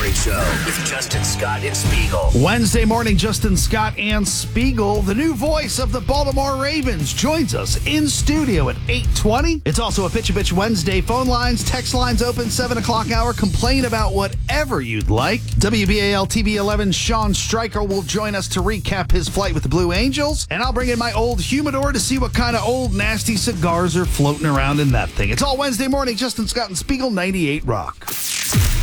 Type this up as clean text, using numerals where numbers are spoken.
Morning Show with Justin Scott and Spiegel. Wednesday morning, Justin Scott and Spiegel, the new voice of the Baltimore Ravens, joins us in studio at 8:20. It's also a Pitch a Bitch Wednesday. Phone lines, text lines open, 7 o'clock hour. Complain about whatever you'd like. WBAL TV 11 Sean Stryker will join us to recap his flight with the Blue Angels. And I'll bring in my old humidor to see what kind of old nasty cigars are floating around in that thing. It's all Wednesday morning, Justin Scott and Spiegel, 98 Rock.